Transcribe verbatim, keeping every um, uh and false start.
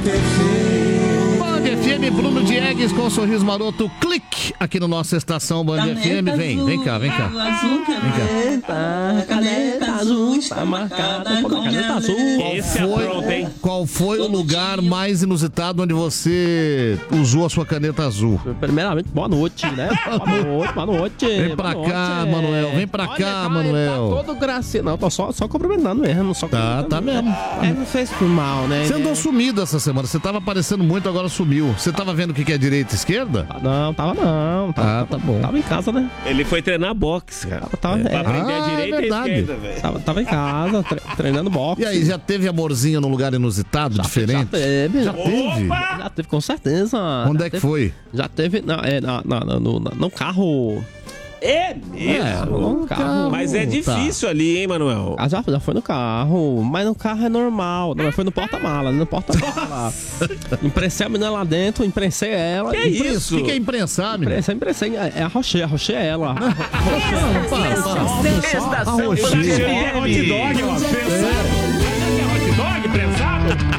Band F M, Bruno Diegues com um sorriso maroto, clique aqui no nossa estação Band Caneta F M. Vem, azul, vem cá, vem cá. azul, caneta, caneta azul, está marcada com caneta azul. Esse é pronto, hein? Qual foi o lugar mais inusitado onde você usou a sua caneta azul? Primeiramente, boa noite, né? Boa noite, boa noite. Vem pra boa cá, noite. Manuel. Vem pra Olha, cá, tá, Manuel. Tá todo gracinha. Não, tô só, só cumprimentando mesmo. Só Tá, tá mesmo. É, não fez por mal, né? Você andou sumido essa semana. Você tava aparecendo muito, agora sumiu. Você tava vendo o que que é direita e esquerda? Não, tava não. Tava, Ah, tá bom. Tava em casa, né? Ele foi treinar boxe, cara. Tava, Pra é, aprender Ah, a direita é e a verdade. esquerda, velho. tava, tava em casa, tre- treinando boxe. E aí, já teve amorzinho num lugar inusitado, diferente? Já teve, já, Já teve? já teve, com certeza. Onde Já é que teve- foi? Já teve na, é, na, na, na- no, na- no carro. É É, mesmo? no carro. Mas é Tá. difícil ali, hein, Manuel? Ah, já, já foi no carro, mas no carro é normal. Não, mas foi no porta-mala, no porta-mala. Impressei a menina lá dentro, impressei ela. Que impre- isso? O que que é imprensar, menino? Impressei, impressei. É, é arrochei, arrochei ela. Não, para, para. Estação Arrochei. Band F É hot M. dog, ó. Prensado. É hot dog prensado?